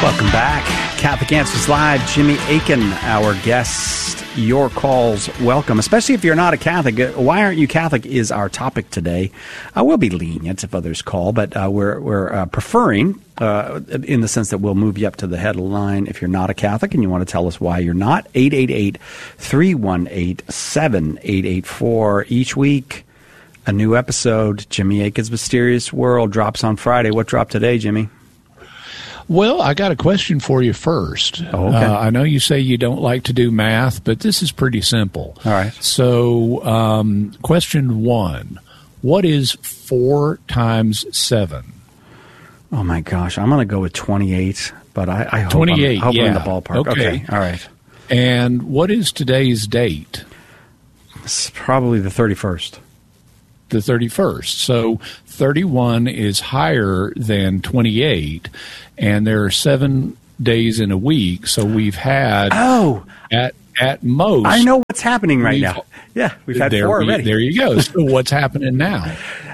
Welcome back. Catholic Answers Live. Jimmy Akin, our guest. Your calls welcome, especially if you're not a Catholic. Why aren't you Catholic is our topic today. We'll be lenient if others call, but we're preferring, in the sense that we'll move you up to the head of the line if you're not a Catholic and you want to tell us why you're not. 888-318-7884. Each week, a new episode. Jimmy Akin's Mysterious World drops on Friday. What dropped today, Jimmy? Well, I got a question for you first. Oh, okay. I know you say you don't like to do math, but this is pretty simple. All right. So, question 1. What is 4 times 7? Oh, my gosh. I'm going to go with 28, but I hope 28, I'm yeah. in the ballpark. Okay. All right. And what is today's date? It's probably the 31st. The 31st. So 31 is higher than 28, and there are 7 days in a week. So we've had at most. I know what's happening right now. Yeah, we've had 4 already. There you go. So what's happening now?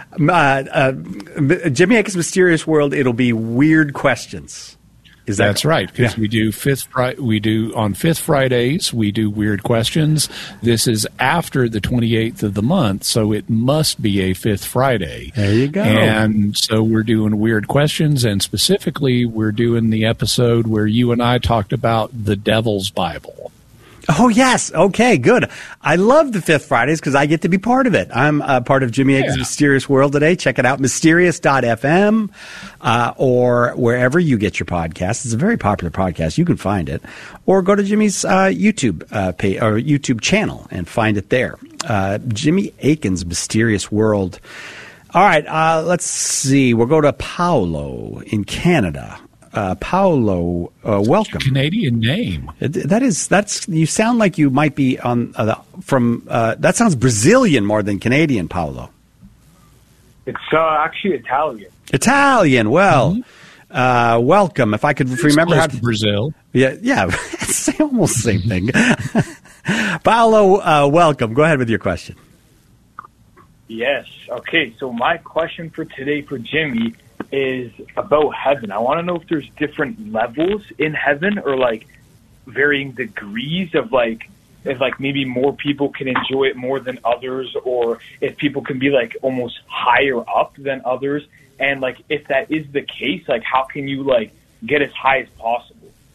Jimmy Akin's Mysterious World. It'll be weird questions. That's right, because we do on Fifth Fridays, we do weird questions. This is after the 28th of the month, so it must be a Fifth Friday. There you go. And so we're doing weird questions, and specifically we're doing the episode where you and I talked about the Devil's Bible. Oh, yes. Okay, good. I love the Fifth Fridays because I get to be part of it. I'm part of Jimmy Akin's Mysterious World today. Check it out, mysterious.fm, or wherever you get your podcasts. It's a very popular podcast. You can find it. Or go to Jimmy's YouTube page or YouTube channel and find it there. Jimmy Akin's Mysterious World. All right, let's see. We'll go to Paolo in Canada. Paolo, welcome. Canadian name. That's you sound like you might be on from. That sounds Brazilian more than Canadian, Paolo. It's actually Italian. Italian. Well, welcome. If I could remember how to Brazil. Yeah, it's almost the same thing. Paolo, welcome. Go ahead with your question. Yes. Okay. So my question for today for Jimmy is about heaven. I want to know if there's different levels in heaven or like varying degrees of if maybe more people can enjoy it more than others, or if people can be like almost higher up than others. And like, if that is the case, like how can you like get as high as possible?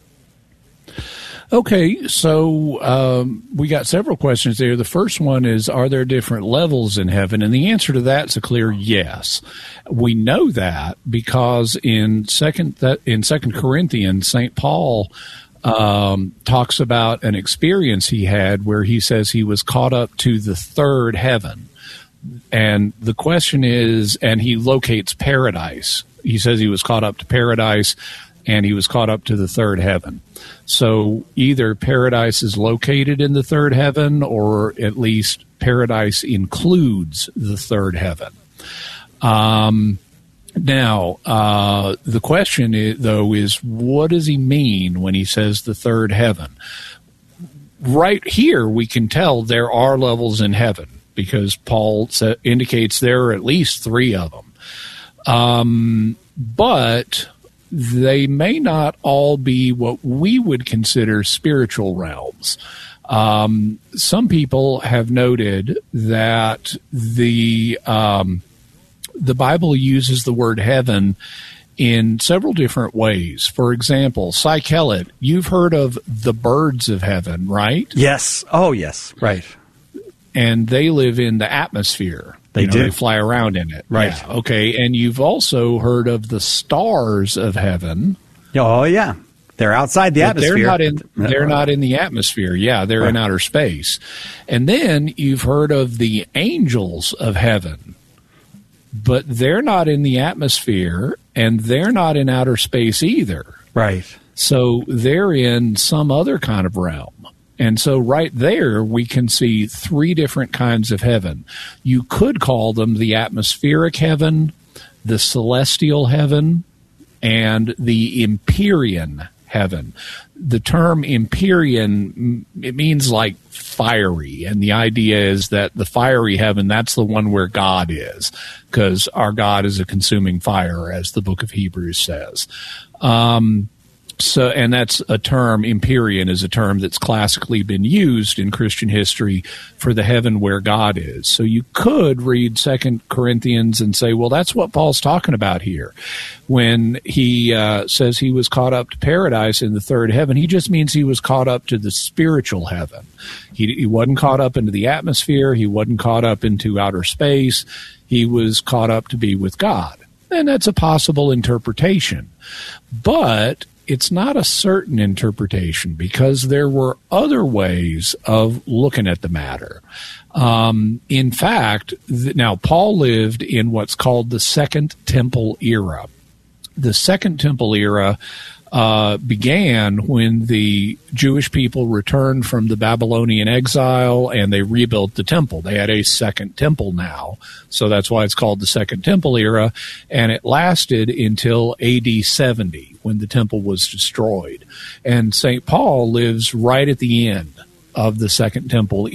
Okay, so we got several questions there. The first one is, are there different levels in heaven? And the answer to that is a clear yes. We know that because in Second Corinthians, St. Paul talks about an experience he had where he says he was caught up to the third heaven. And the question is, and he locates paradise. He says he was caught up to paradise, and he was caught up to the third heaven. So either paradise is located in the third heaven, or at least paradise includes the third heaven. Now, the question is, what does he mean when he says the third heaven? Right here, we can tell there are levels in heaven because Paul indicates there are at least 3 of them. But they may not all be what we would consider spiritual realms. Some people have noted that the Bible uses the word heaven in several different ways. For example, Psychelet, you've heard of the birds of heaven, right? Yes. Oh, yes. Right. And they live in the atmosphere. They do. They fly around in it. Right. Yeah, okay. And you've also heard of the stars of heaven. Oh, yeah. They're outside the atmosphere. They're not in the atmosphere. Yeah, they're in outer space. And then you've heard of the angels of heaven. But they're not in the atmosphere, and they're not in outer space either. Right. So they're in some other kind of realm. And so right there, we can see 3 different kinds of heaven. You could call them the atmospheric heaven, the celestial heaven, and the empyrean heaven. The term empyrean, it means like fiery, and the idea is that the fiery heaven, that's the one where God is, because our God is a consuming fire, as the book of Hebrews says. So, and that's a term, Empyrean is a term that's classically been used in Christian history for the heaven where God is. So you could read 2 Corinthians and say, well, that's what Paul's talking about here. When he says he was caught up to paradise in the third heaven, he just means he was caught up to the spiritual heaven. He wasn't caught up into the atmosphere. He wasn't caught up into outer space. He was caught up to be with God. And that's a possible interpretation. But it's not a certain interpretation because there were other ways of looking at the matter. In fact, now Paul lived in what's called the Second Temple era. The Second Temple era began when the Jewish people returned from the Babylonian exile and they rebuilt the temple. They had a second temple now, so that's why it's called the Second Temple era, and it lasted until AD 70 when the temple was destroyed. And St. Paul lives right at the end of the Second Temple